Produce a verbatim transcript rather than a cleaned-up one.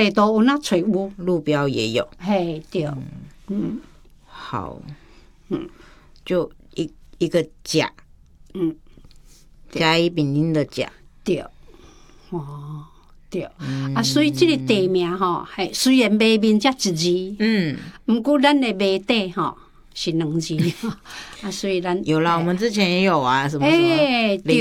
地图有哪找有？ 路标也有。 嘿，对，嗯， 好， 嗯， 就一一个甲， 嗯， 甲乙丙丁的甲， 对，哦，对， 嗯、 啊，所以这个地名吼，嘿，虽然码面才一字， 嗯， 不过咱的码底吼是两字，啊，所以咱有啦，我们之前也有啊，什么什么。 哎，对。